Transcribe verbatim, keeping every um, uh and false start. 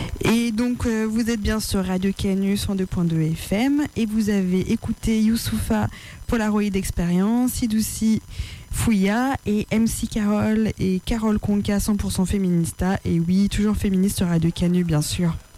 Et donc, euh, vous êtes bien sur Radio Canu cent deux point deux F M et vous avez écouté Youssoufa Polaroid Experience, Idoussi Fouya et M C Carole et Carole Conca cent pour cent Féminista. Et oui, toujours féministe sur Radio Canu, bien sûr.